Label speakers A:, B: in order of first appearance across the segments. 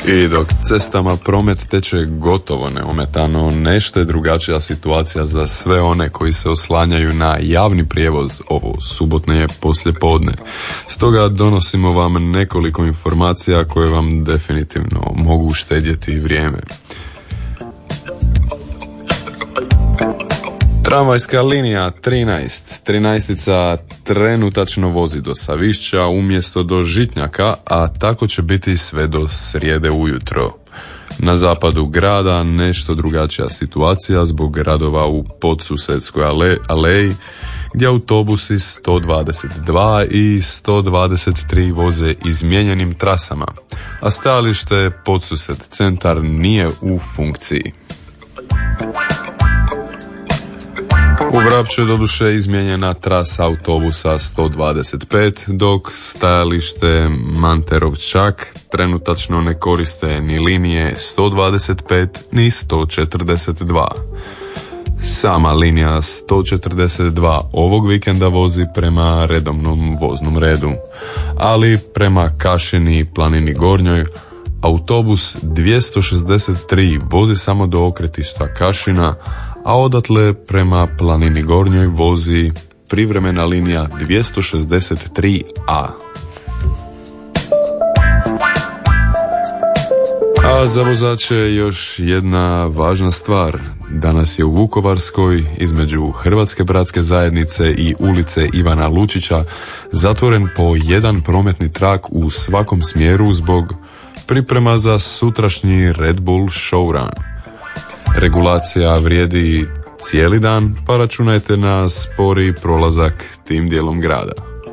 A: I dok cestama promet teče gotovo neometano, nešto je drugačija situacija za sve one koji se oslanjaju na javni prijevoz ovo subotnje poslijepodne. Stoga donosimo vam nekoliko informacija koje vam definitivno mogu uštedjeti vrijeme. Tramvajska linija 13 trenutačno vozi do Savišća umjesto do Žitnjaka, a tako će biti sve do srijede ujutro. Na zapadu grada nešto drugačija situacija zbog radova u Podsusedskoj aleji, gdje autobusi 122 i 123 voze izmijenjenim trasama, a stajalište Podsused centar nije u funkciji. U Vrapču je doduše izmijenjena trasa autobusa 125, dok stajalište Manterovčak trenutačno ne koriste ni linije 125 ni 142. Sama linija 142 ovog vikenda vozi prema redovnom voznom redu, ali prema Kašini i Planini Gornjoj autobus 263 vozi samo do okretišta Kašina, a odatle prema Planini Gornjoj vozi privremena linija 263A. A za vozače još jedna važna stvar. Danas je u Vukovarskoj između Hrvatske bratske zajednice i ulice Ivana Lučića zatvoren po jedan prometni trak u svakom smjeru zbog priprema za sutrašnji Red Bull Showrun. Regulacija vrijedi cijeli dan, pa računajte na spori prolazak tim dijelom grada.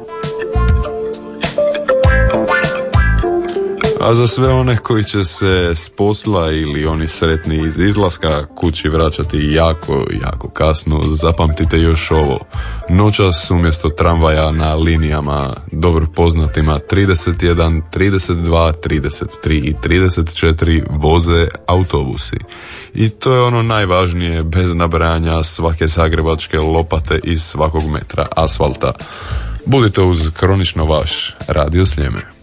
A: A za sve one koji će se s posla ili oni sretni iz izlaska kući vraćati jako kasno, zapamtite još ovo. Noćas umjesto tramvaja na linijama dobro poznatima 31, 32, 33 i 34 voze autobusi. I to je ono najvažnije, bez nabrajanja svake zagrebačke lopate iz svakog metra asfalta. Budite uz kronično vaš Radio Sljeme.